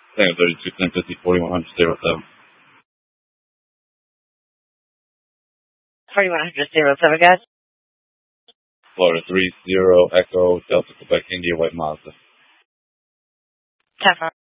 Tango 32, 1050, 4100, 07. 4100, guys. Florida 30, Echo, Delta, Quebec, India, White Mazda. 10